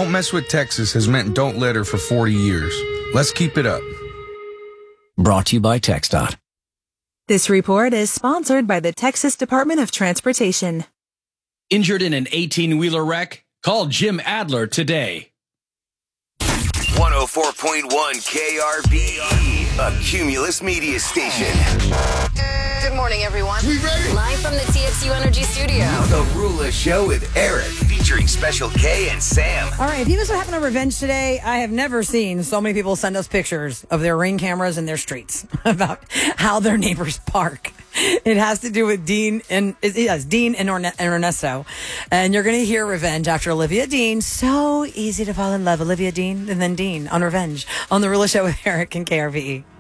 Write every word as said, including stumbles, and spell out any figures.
Don't Mess with Texas has meant don't litter for forty years. Let's keep it up. Brought to you by TxDOT. This report is sponsored by the Texas Department of Transportation. Injured in an eighteen-wheeler wreck? Call Jim Adler today. one oh four point one K R V E, a Cumulus media station. Good morning, everyone. We ready? Live from the T X U Energy Studio. The Rula Show with Eric, featuring Special K and Sam. All right, if you know what happened on Revenge today, I have never seen so many people send us pictures of their Ring cameras in their streets about how their neighbors park. It has to do with Dean and yes, Dean and, Orne- and Ernesto. And you're going to hear Revenge after Olivia Dean. So easy to fall in love. Olivia Dean and then Dean on Revenge on The Rula Show with Eric and K R V E.